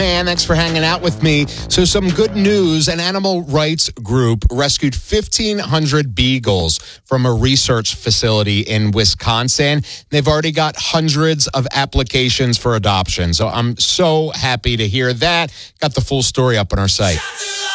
And thanks for hanging out with me. So some good news. An animal rights group rescued 1,500 beagles from a research facility in Wisconsin. They've already got hundreds of applications for adoption. So I'm so happy to hear that. Got the full story up on our site.